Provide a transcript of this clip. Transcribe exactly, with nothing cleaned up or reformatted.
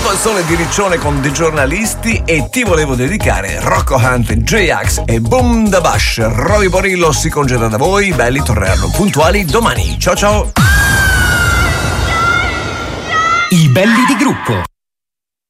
Canzone di Riccione con dei giornalisti e ti volevo dedicare Rocco Hunt, J-Ax e Boom da Bash. Roby Borillo si congeda da voi, i belli torneranno puntuali domani. Ciao ciao. I belli di gruppo.